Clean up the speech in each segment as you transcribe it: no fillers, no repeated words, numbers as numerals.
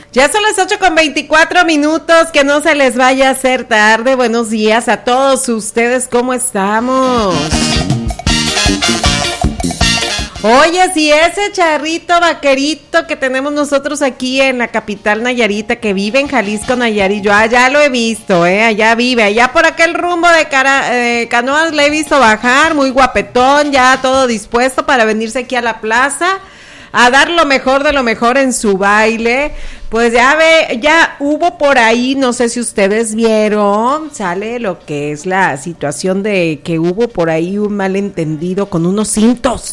Ya son las 8:24, que no se les vaya a hacer tarde. Buenos días a todos ustedes, ¿cómo estamos? Oye, si ese charrito vaquerito que tenemos nosotros aquí en la capital Nayarita, que vive en Jalisco, Nayarit, yo allá lo he visto, allá vive, allá por aquel rumbo de Canoas le he visto bajar, muy guapetón, ya todo dispuesto para venirse aquí a la plaza a dar lo mejor de lo mejor en su baile. Pues ya hubo por ahí, no sé si ustedes vieron, sale lo que es la situación de que hubo por ahí un malentendido con unos cintos.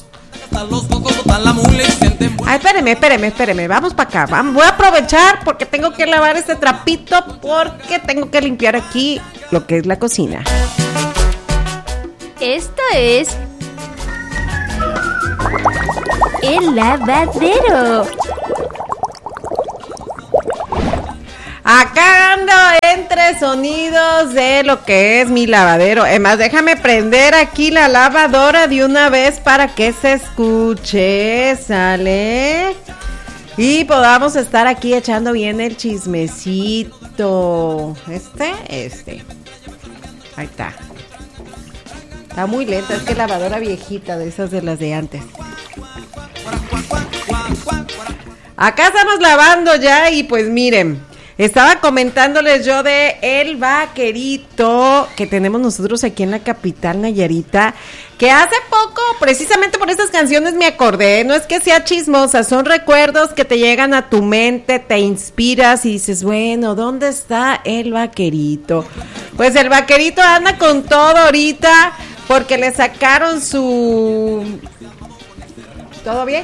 Ay, espéreme, vamos para acá, voy a aprovechar porque tengo que lavar este trapito porque tengo que limpiar aquí lo que es la cocina. Esto es el lavadero. Acá ando entre sonidos de lo que es mi lavadero. Además, déjame prender aquí la lavadora de una vez para que se escuche, ¿sale? Y podamos estar aquí echando bien el chismecito. Este. Ahí está. Está muy lenta, es que lavadora viejita, de esas de las de antes. Acá estamos lavando ya y pues miren, estaba comentándoles yo de el vaquerito que tenemos nosotros aquí en la capital Nayarita, que hace poco, precisamente por estas canciones me acordé, no es que sea chismosa, son recuerdos que te llegan a tu mente, te inspiras y dices, bueno, ¿dónde está el vaquerito? Pues el vaquerito anda con todo ahorita, porque le sacaron su... ¿Todo bien?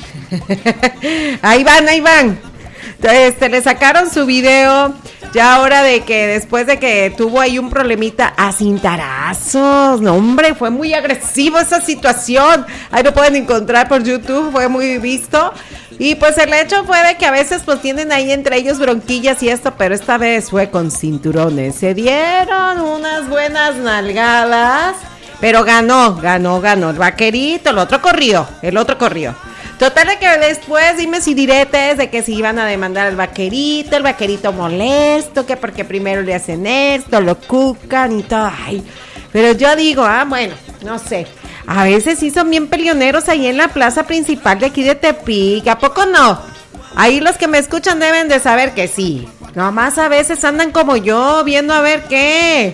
Ahí van. Le sacaron su video ya ahora de que después de que tuvo ahí un problemita a cintarazos. No, hombre, fue muy agresivo esa situación. Ahí lo pueden encontrar por YouTube, fue muy visto. Y pues el hecho fue de que a veces pues tienen ahí entre ellos bronquillas y esto, pero esta vez fue con cinturones. Se dieron unas buenas nalgadas, pero ganó el vaquerito, el otro corrió. Total de que después dimes y diretes de que se iban a demandar al vaquerito, el vaquerito molesto, que porque primero le hacen esto, lo cucan y todo. Ay, pero yo digo, bueno, no sé, a veces sí son bien peleoneros ahí en la plaza principal de aquí de Tepic, ¿a poco no? Ahí los que me escuchan deben de saber que sí, nomás a veces andan como yo, viendo a ver qué.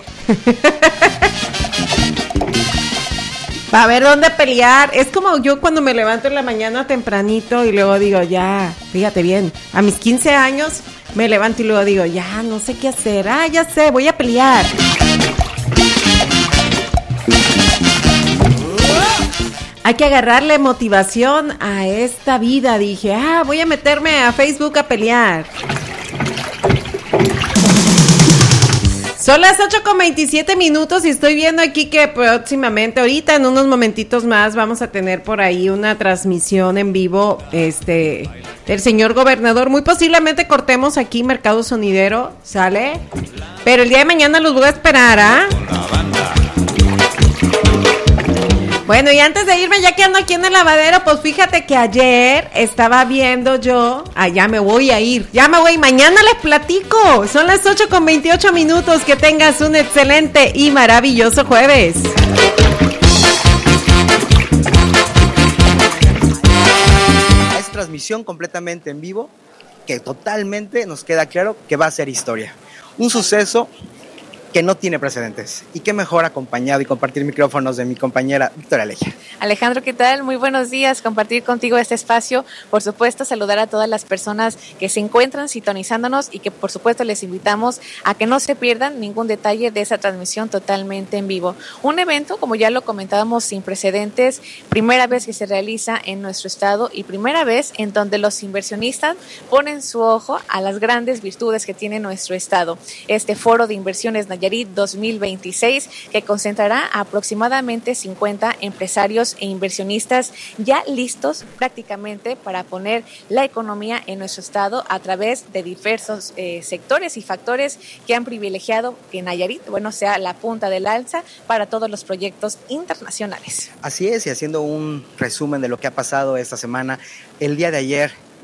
A ver dónde pelear. Es como yo cuando me levanto en la mañana tempranito y luego digo, ya, fíjate bien, a mis 15 años me levanto y luego digo, ya, no sé qué hacer. Ya sé, voy a pelear. Hay que agarrarle motivación a esta vida. Dije, voy a meterme a Facebook a pelear. Son las 8:27 y estoy viendo aquí que próximamente, ahorita en unos momentitos más, vamos a tener por ahí una transmisión en vivo del señor gobernador. Muy posiblemente cortemos aquí Mercado Sonidero, ¿sale? Pero el día de mañana los voy a esperar, Bueno, y antes de irme, ya que ando aquí en el lavadero, pues fíjate que ayer estaba viendo yo, ya me voy, mañana les platico, son las 8:28, que tengas un excelente y maravilloso jueves. Es transmisión completamente en vivo, que totalmente nos queda claro que va a ser historia, un suceso que no tiene precedentes. Y qué mejor acompañado y compartir micrófonos de mi compañera Victoria Legia. Alejandro, ¿qué tal? Muy buenos días, compartir contigo este espacio. Por supuesto, saludar a todas las personas que se encuentran sintonizándonos y que por supuesto les invitamos a que no se pierdan ningún detalle de esa transmisión totalmente en vivo. Un evento, como ya lo comentábamos, sin precedentes, primera vez que se realiza en nuestro estado y primera vez en donde los inversionistas ponen su ojo a las grandes virtudes que tiene nuestro estado. Este Foro de Inversiones Nayarit 2026, que concentrará a aproximadamente 50 empresarios e inversionistas ya listos prácticamente para poner la economía en nuestro estado a través de diversos sectores y factores que han privilegiado que Nayarit, sea la punta del alza para todos los proyectos internacionales. Así es, y haciendo un resumen de lo que ha pasado esta semana, el día de ayer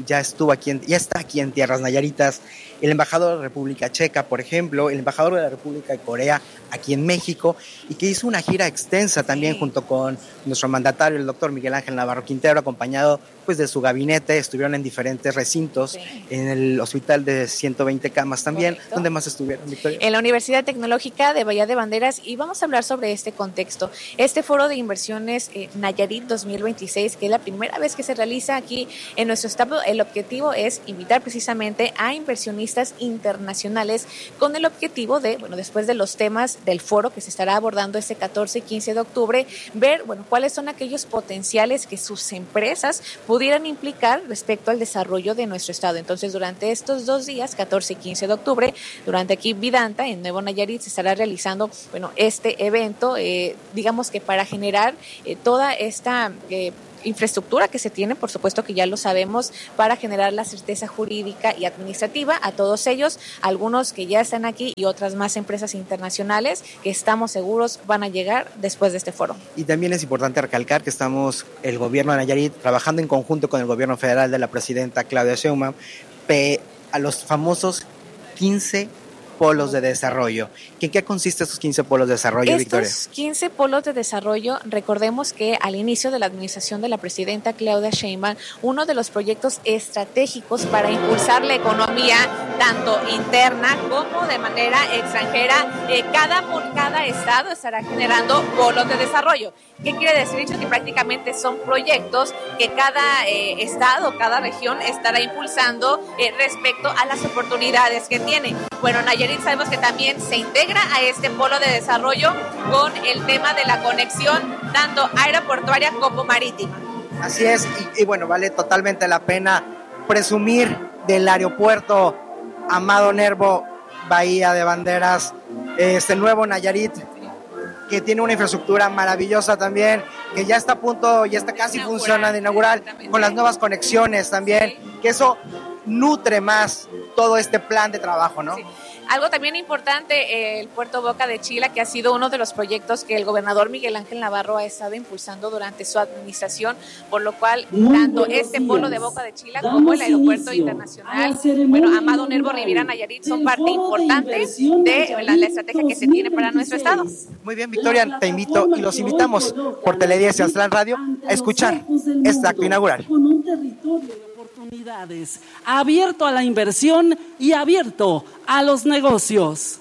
ya está aquí en tierras nayaritas, el embajador de la República Checa, por ejemplo, el embajador de la República de Corea aquí en México, y que hizo una gira extensa también junto con nuestro mandatario, el doctor Miguel Ángel Navarro Quintero, acompañado pues de su gabinete. Estuvieron en diferentes recintos, en el hospital de 120 camas también. Correcto. ¿Dónde más estuvieron, Victoria? En la Universidad Tecnológica de Bahía de Banderas, y vamos a hablar sobre este contexto. Este foro de inversiones Nayarit 2026, que es la primera vez que se realiza aquí en nuestro estado, el objetivo es invitar precisamente a inversionistas internacionales con el objetivo de, después de los temas del foro que se estará abordando este 14 y 15 de octubre, ver, cuáles son aquellos potenciales que sus empresas pudieran implicar respecto al desarrollo de nuestro estado. Entonces, durante estos 2 días, 14 y 15 de octubre, durante aquí Vidanta, en Nuevo Nayarit, se estará realizando, este evento, digamos que para generar toda esta infraestructura que se tiene, por supuesto que ya lo sabemos, para generar la certeza jurídica y administrativa a todos ellos, algunos que ya están aquí y otras más empresas internacionales que estamos seguros van a llegar después de este foro. Y también es importante recalcar que estamos, el gobierno de Nayarit, trabajando en conjunto con el gobierno federal de la presidenta Claudia Sheinbaum, a los famosos 15 polos de desarrollo. ¿En qué consiste estos 15 polos de desarrollo, Victoria? Estos 15 polos de desarrollo, recordemos que al inicio de la administración de la presidenta Claudia Sheinbaum, uno de los proyectos estratégicos para impulsar la economía, tanto interna como de manera extranjera, cada estado estará generando polos de desarrollo. ¿Qué quiere decir? Dicho que prácticamente son proyectos que cada estado, cada región estará impulsando respecto a las oportunidades que tiene. Nayarit sabemos que también se integra a este polo de desarrollo con el tema de la conexión tanto aeroportuaria como marítima. Así es, y vale totalmente la pena presumir del aeropuerto Amado Nervo, Bahía de Banderas, Nuevo Nayarit, que tiene una infraestructura maravillosa también, que ya está a punto, ya está casi funcionando, inaugural, con las nuevas conexiones también, que eso nutre más todo este plan de trabajo, ¿no? Sí. Algo también importante, el puerto Boca de Chila, que ha sido uno de los proyectos que el gobernador Miguel Ángel Navarro ha estado impulsando durante su administración, por lo cual tanto este polo de Boca de Chila como el aeropuerto internacional, Amado Nervo Riviera Nayarit, son parte importante de la estrategia que se tiene para nuestro estado. Muy bien, Victoria, te invito y los invitamos por Tele10 y Aztlán Radio a escuchar este acto inaugural. Con un territorio de oportunidades, abierto a la inversión y abierto a los negocios.